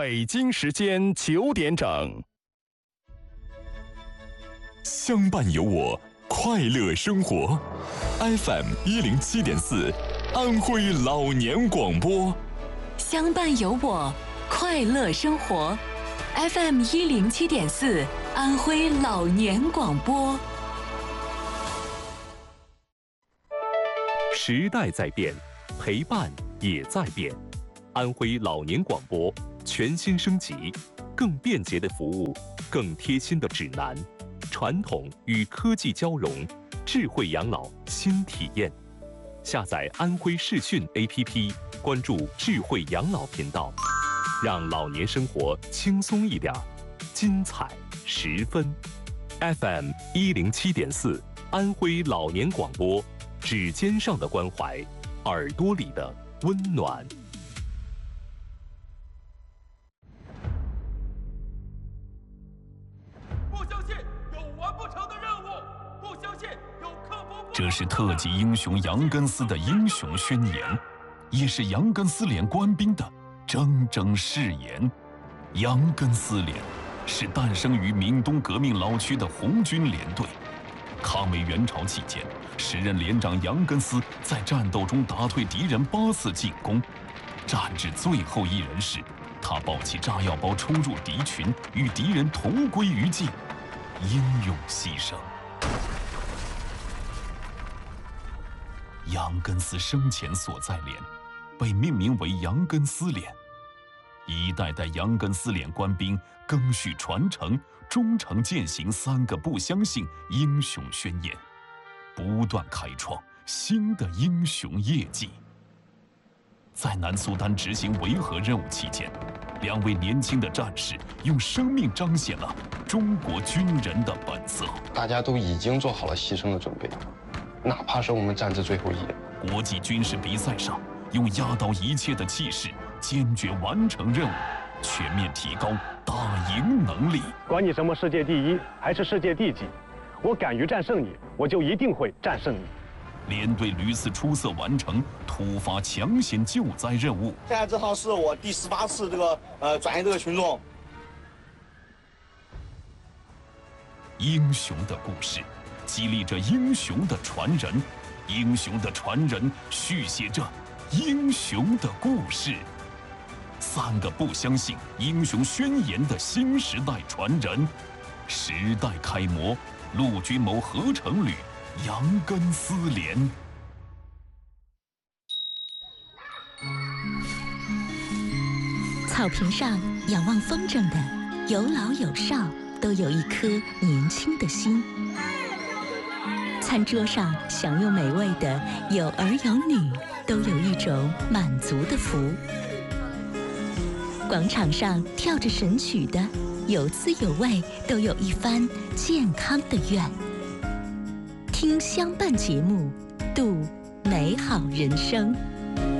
北京时间9点整。 相伴有我，快乐生活。FM 107.4，安徽老年广播。 相伴有我，快乐生活。FM 107.4，安徽老年广播。 时代在变，陪伴也在变。安徽老年广播全新升级，更便捷的服务，更贴心的指南，传统与科技交融，智慧养老新体验。下载安徽视讯 APP， 关注智慧养老频道，让老年生活轻松一点，精彩十分。FM 107.4，安徽老年广播，指尖上的关怀，耳朵里的温暖。 不相信有完不成的任务，不相信有克服。 这是特级英雄杨根思的英雄宣言，也是杨根思连官兵的铮铮誓言。杨根思连是诞生于闽东革命老区的红军连队。抗美援朝期间，时任连长杨根思在战斗中打退敌人8次进攻，战至最后一人时，他抱起炸药包冲入敌群，与敌人同归于尽，英勇牺牲。杨根思生前所在连被命名为杨根思连，一代代杨根思连官兵赓续传承，忠诚践行3个不相信英雄宣言，不断开创新的英雄业绩。在南苏丹执行维和任务期间，2位年轻的战士用生命彰显了中国军人的本色。 大家都已经做好了牺牲的准备，哪怕是我们战至最后一人。 国际军事比赛上，用压倒一切的气势，坚决完成任务，全面提高打赢能力。 管你什么世界第1还是世界第几，我敢于战胜你，我就一定会战胜你。 连队屡次出色完成突发抢险救灾任务。 现在正好是我第18次转移这个群众。 英雄的故事，激励着英雄的传人，英雄的传人续写着英雄的故事。3个不相信英雄宣言的新时代传人，时代楷模，陆军某合成旅杨根思连。 草坪上仰望风筝的有老有少，都有一颗年轻的心。餐桌上享用美味的有儿有女，都有一种满足的福。广场上跳着神曲的有滋有味，都有一番健康的愿。听相伴节目，度美好人生。